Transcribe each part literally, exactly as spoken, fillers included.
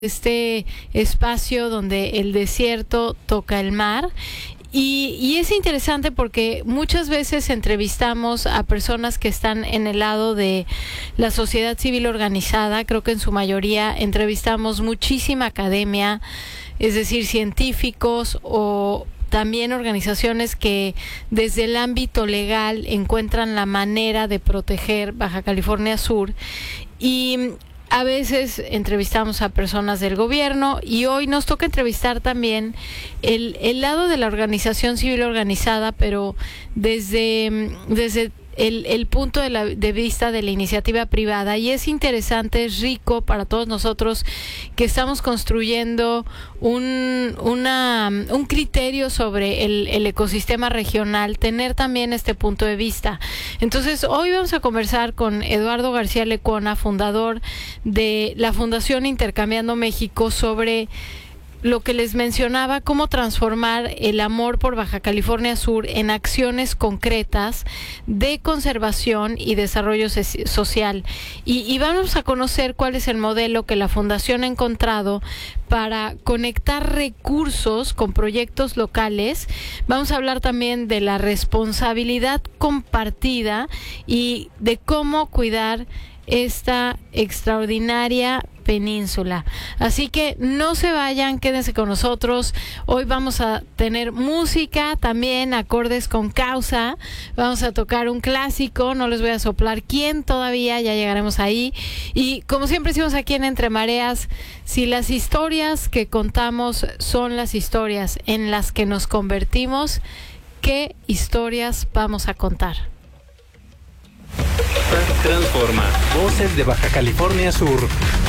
este espacio donde el desierto toca el mar. Y, y es interesante porque muchas veces entrevistamos a personas que están en el lado de la sociedad civil organizada. Creo que en su mayoría entrevistamos muchísima academia, es decir, científicos o también organizaciones que desde el ámbito legal encuentran la manera de proteger Baja California Sur. Y a veces entrevistamos a personas del gobierno y hoy nos toca entrevistar también el, el lado de la organización civil organizada, pero desde, desde el, el punto de, la, de vista de la iniciativa privada. Y es interesante, es rico para todos nosotros que estamos construyendo un, una, un criterio sobre el, el ecosistema regional, tener también este punto de vista. Entonces, hoy vamos a conversar con Eduardo García Lecuona, fundador de la Fundación Intercambiando México, sobre lo que les mencionaba, cómo transformar el amor por Baja California Sur en acciones concretas de conservación y desarrollo social. Y, y vamos a conocer cuál es el modelo que la Fundación ha encontrado para conectar recursos con proyectos locales. Vamos a hablar también de la responsabilidad compartida y de cómo cuidar esta extraordinaria península. Así que no se vayan, quédense con nosotros. Hoy vamos a tener música, también acordes con causa. Vamos a tocar un clásico, no les voy a soplar quién todavía, ya llegaremos ahí. Y como siempre decimos aquí en Entre Mareas, si las historias que contamos son las historias en las que nos convertimos, ¿qué historias vamos a contar? Transforma. Voces de Baja California Sur.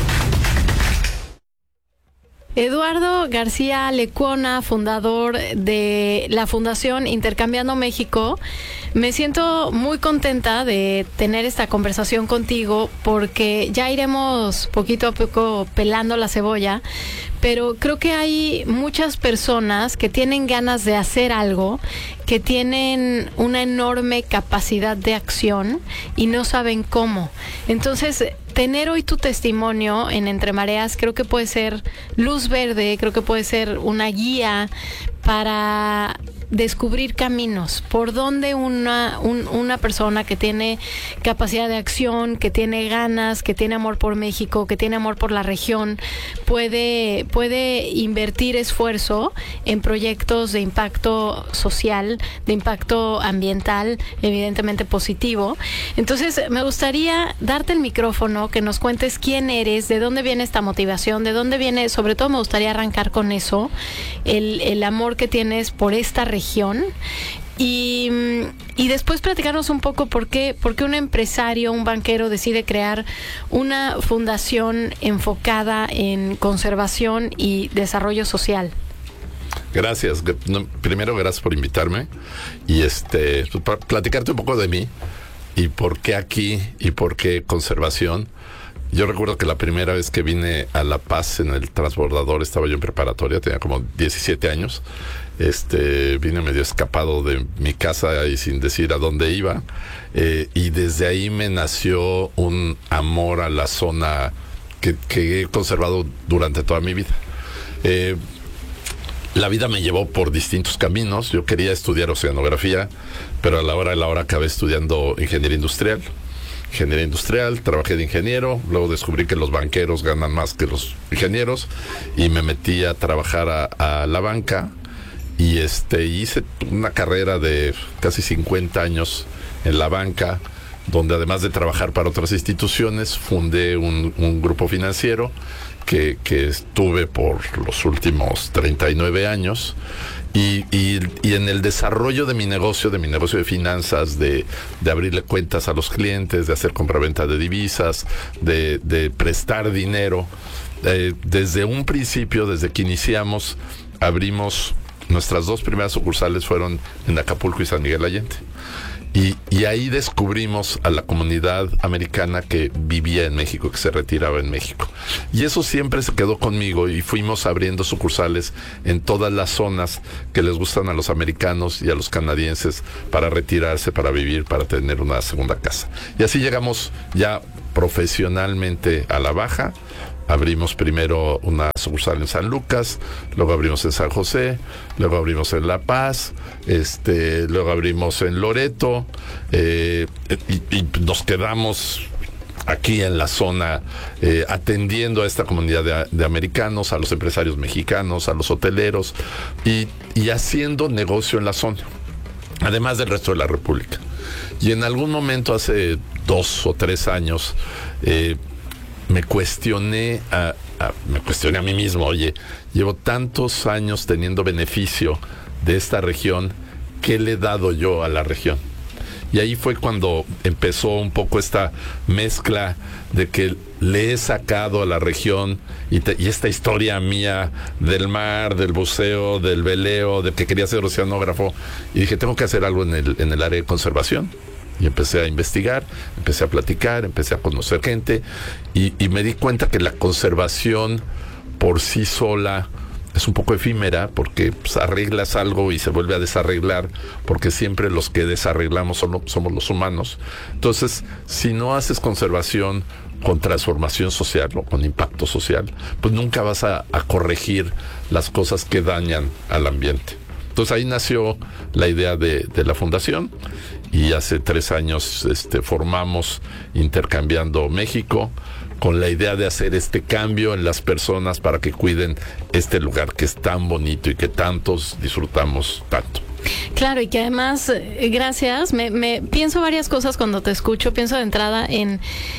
Eduardo García Lecuona, fundador de la Fundación Intercambiando México. Me siento muy contenta de tener esta conversación contigo porque ya iremos poquito a poco pelando la cebolla, pero creo que hay muchas personas que tienen ganas de hacer algo, que tienen una enorme capacidad de acción y no saben cómo. Entonces, tener hoy tu testimonio en Entre Mareas creo que puede ser luz verde, creo que puede ser una guía para descubrir caminos, por donde una, un, una persona que tiene capacidad de acción, que tiene ganas, que tiene amor por México, que tiene amor por la región, puede, puede invertir esfuerzo en proyectos de impacto social, de impacto ambiental, evidentemente positivo. Entonces, me gustaría darte el micrófono, que nos cuentes quién eres, de dónde viene esta motivación, de dónde viene, sobre todo me gustaría arrancar con eso, el, el amor que tienes por esta región. Y, y después platicarnos un poco por qué, por qué un empresario, un banquero decide crear una fundación enfocada en conservación y desarrollo social. Gracias. Primero, gracias por invitarme y este para platicarte un poco de mí y por qué aquí y por qué conservación. Yo recuerdo que la primera vez que vine a La Paz en el transbordador, estaba yo en preparatoria, tenía como diecisiete años. Este, vine medio escapado de mi casa y sin decir a dónde iba. Eh, y desde ahí me nació un amor a la zona que, que he conservado durante toda mi vida. Eh, la vida me llevó por distintos caminos. Yo quería estudiar oceanografía, pero a la hora de la hora acabé estudiando ingeniería industrial. Ingeniería industrial, trabajé de ingeniero, luego descubrí que los banqueros ganan más que los ingenieros y me metí a trabajar a, a la banca y este hice una carrera de casi cincuenta años en la banca, donde además de trabajar para otras instituciones, fundé un, un grupo financiero que, que estuve por los últimos treinta y nueve años. Y, y, y en el desarrollo de mi negocio, de mi negocio de finanzas, de, de abrirle cuentas a los clientes, de hacer compraventa de divisas, de, de prestar dinero, eh, desde un principio, desde que iniciamos, abrimos, nuestras dos primeras sucursales fueron en Acapulco y San Miguel Allende. Y, y ahí descubrimos a la comunidad americana que vivía en México, que se retiraba en México. Y eso siempre se quedó conmigo y fuimos abriendo sucursales en todas las zonas que les gustan a los americanos y a los canadienses para retirarse, para vivir, para tener una segunda casa. Y así llegamos ya profesionalmente a La Baja, abrimos primero una sucursal en San Lucas, luego abrimos en San José, luego abrimos en La Paz, este, luego abrimos en Loreto, eh, y, y nos quedamos aquí en la zona eh, atendiendo a esta comunidad de, de americanos, a los empresarios mexicanos, a los hoteleros y, y haciendo negocio en la zona, además del resto de la República. Y en algún momento, hace dos o tres años, eh, me cuestioné a, a, me cuestioné a mí mismo, oye, llevo tantos años teniendo beneficio de esta región, ¿qué le he dado yo a la región? Y ahí fue cuando empezó un poco esta mezcla de que le he sacado a la región y, te, y esta historia mía del mar, del buceo, del veleo, de que quería ser oceanógrafo. Y dije, tengo que hacer algo en el, en el área de conservación. Y empecé a investigar, empecé a platicar, empecé a conocer gente. Y, y me di cuenta que la conservación por sí sola es un poco efímera, porque pues, arreglas algo y se vuelve a desarreglar, porque siempre los que desarreglamos son, somos los humanos. Entonces, si no haces conservación con transformación social o con impacto social, pues nunca vas a, a corregir las cosas que dañan al ambiente. Entonces ahí nació la idea de, de la fundación, y hace tres años este, formamos Intercambiando México, con la idea de hacer este cambio en las personas para que cuiden este lugar que es tan bonito y que tantos disfrutamos tanto. Claro, y que además, gracias, me, me pienso varias cosas cuando te escucho. Pienso de entrada en,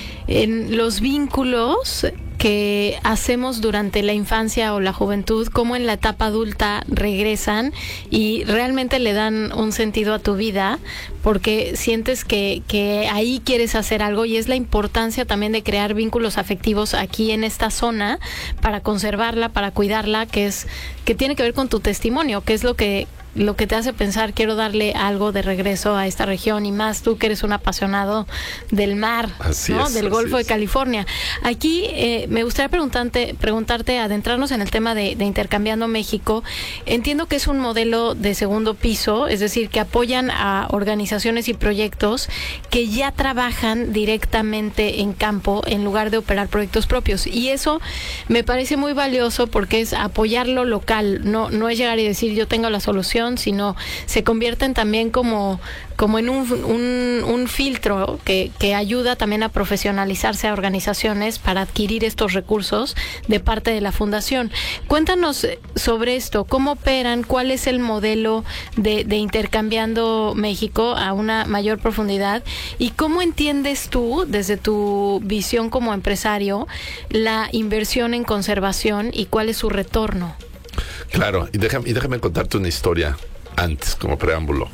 en los vínculos que hacemos durante la infancia o la juventud, cómo en la etapa adulta regresan y realmente le dan un sentido a tu vida, porque sientes que, que ahí quieres hacer algo, y es la importancia también de crear vínculos afectivos aquí en esta zona para conservarla, para cuidarla, que es que tiene que ver con tu testimonio, que es lo que lo que te hace pensar, quiero darle algo de regreso a esta región, y más tú que eres un apasionado del mar, así ¿no? es, del Golfo es. de California. Aquí eh, me gustaría preguntarte, preguntarte, adentrarnos en el tema de, de Intercambiando México. Entiendo que es un modelo de segundo piso, es decir, que apoyan a organizaciones y proyectos que ya trabajan directamente en campo en lugar de operar proyectos propios. Y eso me parece muy valioso, porque es apoyar lo local, no, no es llegar y decir yo tengo la solución, sino se convierten también como, como en un, un, un filtro que, que ayuda también a profesionalizarse a organizaciones para adquirir estos recursos de parte de la fundación. Cuéntanos sobre esto, cómo operan, cuál es el modelo de, de Intercambiando México a una mayor profundidad, y cómo entiendes tú, desde tu visión como empresario, la inversión en conservación y cuál es su retorno. Claro, y déjame, y déjame contarte una historia antes, como preámbulo.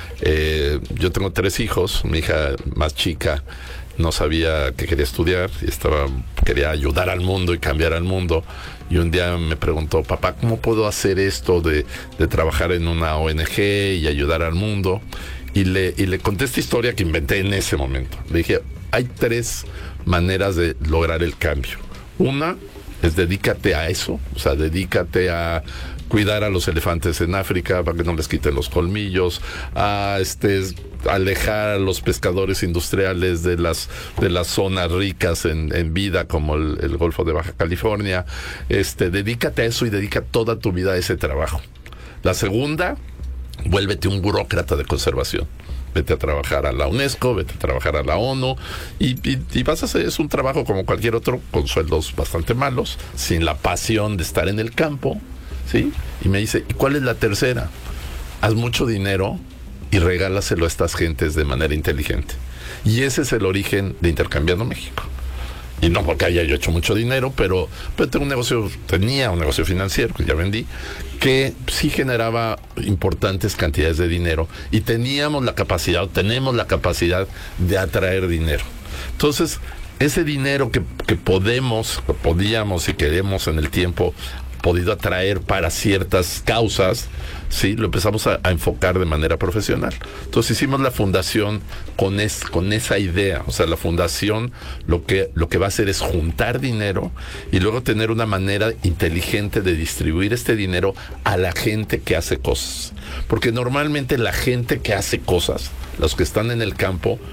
Eh, yo tengo tres hijos. Mi hija más chica no sabía que quería estudiar y estaba, quería ayudar al mundo y cambiar al mundo. Y un día me preguntó, papá, ¿cómo puedo hacer esto de, de trabajar en una O N G y ayudar al mundo? Y le, y le conté esta historia que inventé en ese momento. Le dije, hay tres maneras de lograr el cambio. Una es dedícate a eso, o sea, dedícate a cuidar a los elefantes en África para que no les quiten los colmillos, a este alejar a los pescadores industriales de las de las zonas ricas en, en vida, como el, el Golfo de Baja California. Este, dedícate a eso y dedica toda tu vida a ese trabajo. La segunda, vuélvete un burócrata de conservación. Vete a trabajar a la UNESCO, vete a trabajar a la ONU, y, y, y vas a hacer, es un trabajo como cualquier otro, con sueldos bastante malos, sin la pasión de estar en el campo, ¿sí? Y me dice, ¿y cuál es la tercera? Haz mucho dinero y regálaselo a estas gentes de manera inteligente. Y ese es el origen de Intercambiando México. Y no porque haya yo hecho mucho dinero, pero, pero tengo un negocio, tenía un negocio financiero que ya vendí, que sí generaba importantes cantidades de dinero, y teníamos la capacidad, o tenemos la capacidad de atraer dinero. Entonces, ese dinero que, que podemos, que podíamos y queremos en el tiempo podido atraer para ciertas causas, sí, lo empezamos a, a enfocar de manera profesional. Entonces hicimos la fundación con es, con esa idea. O sea, la fundación lo que lo que va a hacer es juntar dinero y luego tener una manera inteligente de distribuir este dinero a la gente que hace cosas. Porque normalmente la gente que hace cosas, los que están en el campo,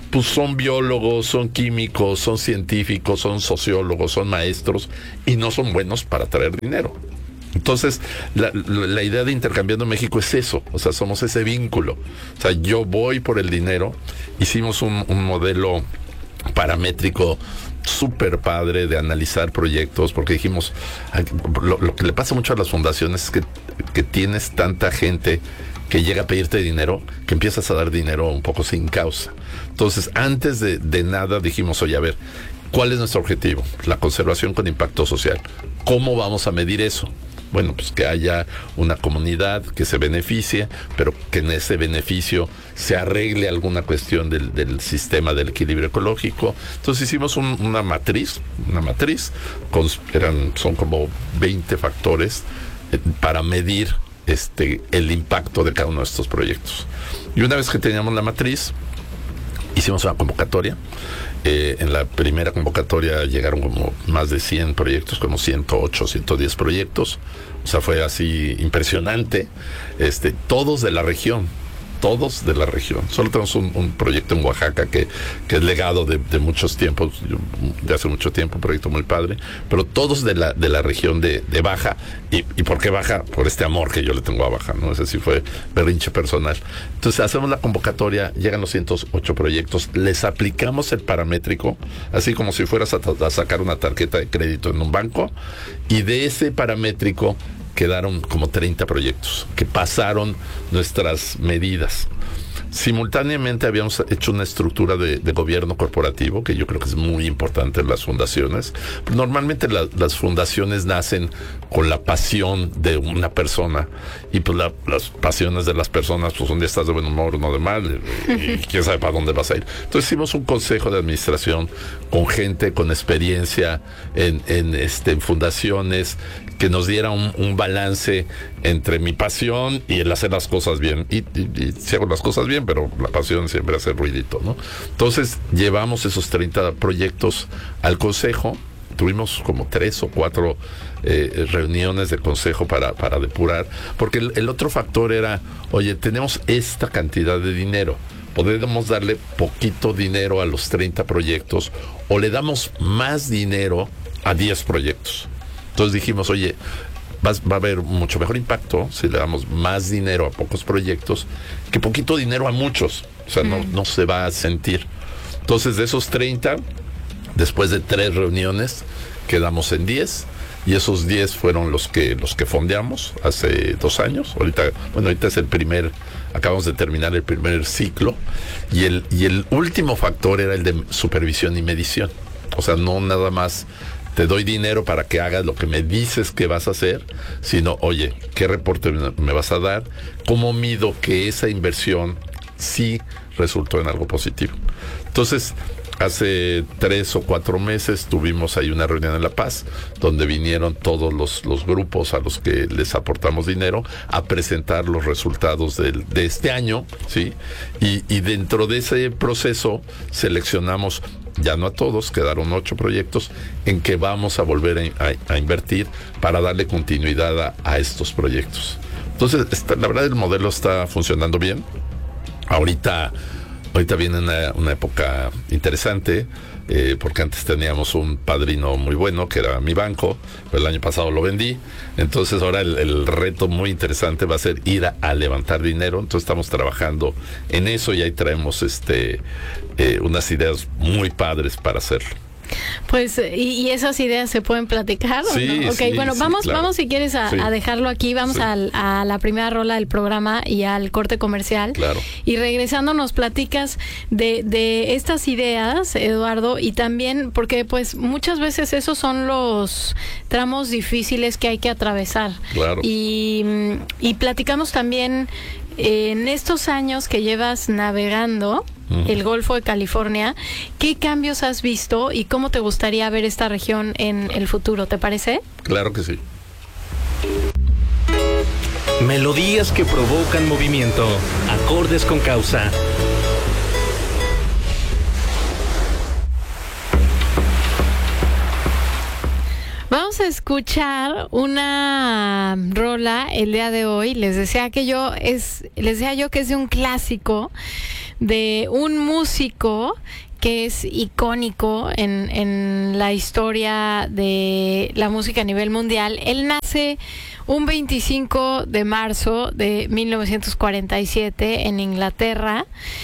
pues son biólogos, son químicos, son científicos, son sociólogos, son maestros y no son buenos para traer dinero. Entonces, la, la idea de Intercambiando México es eso, o sea, somos ese vínculo. O sea, yo voy por el dinero, hicimos un, un modelo paramétrico súper padre de analizar proyectos, porque dijimos, lo, lo que le pasa mucho a las fundaciones es que, que tienes tanta gente que llega a pedirte dinero, que empiezas a dar dinero un poco sin causa. Entonces, antes de, de nada dijimos, oye, a ver, ¿cuál es nuestro objetivo? La conservación con impacto social. ¿Cómo vamos a medir eso? Bueno, pues que haya una comunidad que se beneficie, pero que en ese beneficio se arregle alguna cuestión del, del sistema del equilibrio ecológico. Entonces hicimos un, una matriz, una matriz, con, eran, son como veinte factores eh, para medir este el impacto de cada uno de estos proyectos. Y una vez que teníamos la matriz, hicimos una convocatoria. Eh, en la primera convocatoria llegaron como más de cien proyectos, como ciento ocho, ciento diez proyectos. O sea, fue así impresionante. Este, todos de la región, todos de la región. Solo tenemos un, un proyecto en Oaxaca que, que es legado de, de muchos tiempos, de hace mucho tiempo, un proyecto muy padre, pero todos de la, de la región de, de Baja. ¿Y, ¿Y por qué Baja? Por este amor que yo le tengo a Baja, ¿no? Ese sí fue berrinche personal. Entonces hacemos la convocatoria, llegan los ciento ocho proyectos, les aplicamos el paramétrico, así como si fueras a, a sacar una tarjeta de crédito en un banco, y de ese paramétrico quedaron como treinta proyectos que pasaron nuestras medidas. Simultáneamente habíamos hecho una estructura de, de gobierno corporativo, que yo creo que es muy importante en las fundaciones. Normalmente la, las fundaciones nacen con la pasión de una persona, y pues la, las pasiones de las personas, pues un día estás de buen humor, uno de mal, y, y quién sabe para dónde vas a ir. Entonces hicimos un consejo de administración con gente con experiencia en, en, este, en fundaciones, que nos diera un, un balance entre mi pasión y el hacer las cosas bien. Y, y, y si hago las cosas bien, pero la pasión siempre hace ruidito, ¿no? Entonces, llevamos esos treinta proyectos al consejo. Tuvimos como tres o cuatro eh, reuniones de consejo para, para depurar, porque el, el otro factor era, oye, tenemos esta cantidad de dinero, podemos darle poquito dinero a los treinta proyectos, o le damos más dinero a diez proyectos. Entonces dijimos, oye, va, va a haber mucho mejor impacto si le damos más dinero a pocos proyectos que poquito dinero a muchos. O sea, mm. no, no se va a sentir. Entonces, de esos treinta, después de tres reuniones, quedamos en diez. Y esos diez fueron los que los que fondeamos hace dos años. Ahorita, bueno, ahorita es el primer, acabamos de terminar el primer ciclo. Y el, y el último factor era el de supervisión y medición. O sea, no nada más te doy dinero para que hagas lo que me dices que vas a hacer, sino, oye, ¿qué reporte me vas a dar? ¿Cómo mido que esa inversión sí resultó en algo positivo? Entonces, hace tres o cuatro meses tuvimos ahí una reunión en La Paz, donde vinieron todos los, los grupos a los que les aportamos dinero a presentar los resultados del, de este año, ¿sí? Y, y dentro de ese proceso seleccionamos, ya no a todos, quedaron ocho proyectos en que vamos a volver a, a, a invertir para darle continuidad a, a estos proyectos. Entonces, está, la verdad, el modelo está funcionando bien. Ahorita, ahorita viene una, una época interesante, eh, porque antes teníamos un padrino muy bueno, que era mi banco, pero el año pasado lo vendí. Entonces ahora el, el reto muy interesante va a ser ir a, a levantar dinero. Entonces estamos trabajando en eso y ahí traemos este eh, unas ideas muy padres para hacerlo. Pues, ¿y, y esas ideas se pueden platicar? Sí, ¿o no? Ok, sí, bueno, sí, vamos, claro. vamos si quieres a, Sí. a dejarlo aquí, vamos Sí. al, a la primera rola del programa y al corte comercial. Claro. Y regresando nos platicas de, de estas ideas, Eduardo, y también porque pues muchas veces esos son los tramos difíciles que hay que atravesar. Claro. Y, y platicamos también en estos años que llevas navegando el Golfo de California, ¿qué cambios has visto y cómo te gustaría ver esta región en el futuro? ¿Te parece? Claro que sí. Melodías que provocan movimiento, acordes con causa. Vamos a escuchar una rola el día de hoy. Les decía que yo es, les decía yo que es de un clásico de un músico que es icónico en, en la historia de la música a nivel mundial. Él nace un veinticinco de marzo de mil novecientos cuarenta y siete en Inglaterra,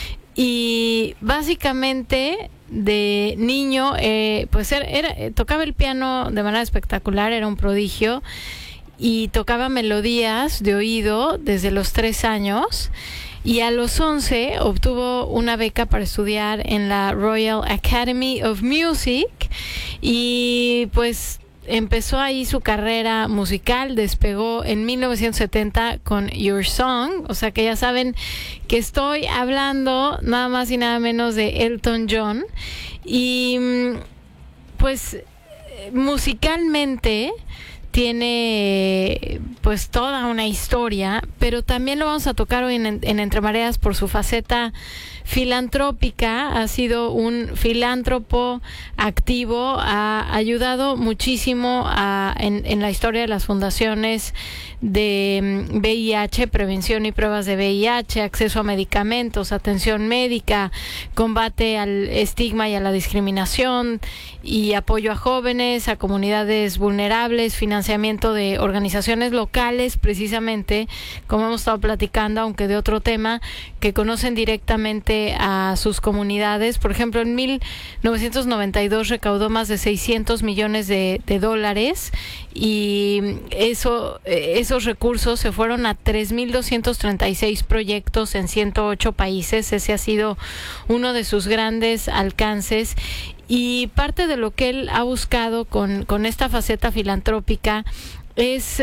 y básicamente de niño eh, pues era, era, tocaba el piano de manera espectacular, era un prodigio, y tocaba melodías de oído desde los tres años. Y a los once obtuvo una beca para estudiar en la Royal Academy of Music, y pues empezó ahí su carrera musical. Despegó en mil novecientos setenta con Your Song, o sea que ya saben que estoy hablando nada más y nada menos de Elton John. Y pues musicalmente tiene pues toda una historia, pero también lo vamos a tocar hoy en, en Entre Mareas por su faceta filantrópica. Ha sido un filántropo activo, ha ayudado muchísimo a, en, en la historia de las fundaciones de V I H, prevención y pruebas de V I H, acceso a medicamentos, atención médica, combate al estigma y a la discriminación, y apoyo a jóvenes, a comunidades vulnerables, financiamiento de organizaciones locales, precisamente como hemos estado platicando, aunque de otro tema, que conocen directamente a sus comunidades. Por ejemplo, en mil novecientos noventa y dos recaudó más de seiscientos millones de, de dólares, y eso, esos recursos se fueron a tres mil doscientos treinta y seis proyectos en ciento ocho países. Ese ha sido uno de sus grandes alcances. Y parte de lo que él ha buscado con, con esta faceta filantrópica es,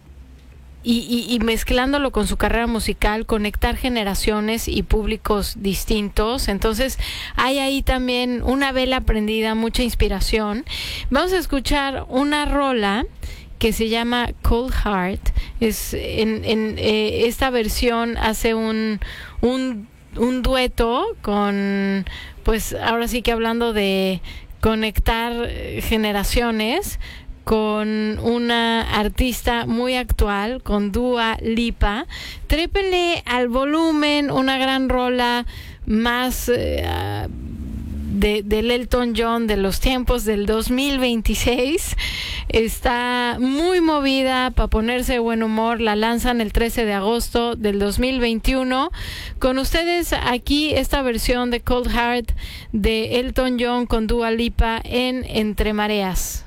y, y, y mezclándolo con su carrera musical, conectar generaciones y públicos distintos. Entonces hay ahí también una vela prendida, mucha inspiración. Vamos a escuchar una rola que se llama Cold Heart. Es en, en eh, esta versión hace un un un dueto con, pues ahora sí que hablando de conectar generaciones, con una artista muy actual, con Dua Lipa. Trépenle al volumen, una gran rola más eh, de, del Elton John de los tiempos del dos mil veintiséis. Está muy movida para ponerse de buen humor. La lanzan el trece de agosto del dos mil veintiuno. Con ustedes aquí esta versión de Cold Heart de Elton John con Dua Lipa en Entre Mareas.